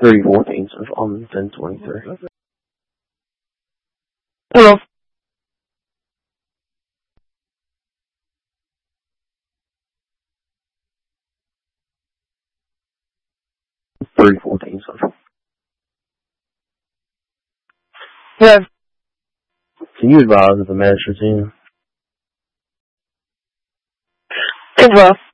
3014 on 1023. Hello. Three 14 Central. Yeah. Can you advise of the master team? 10-12.